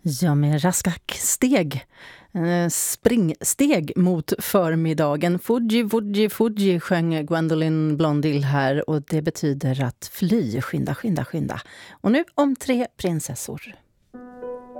Ja, med raska steg. Springsteg mot förmiddagen. Fuji, Fuji, Fuji sjöng Gwendolyn Blondil här och det betyder att fly, skynda, skynda, skynda. Och nu om 3 prinsessor.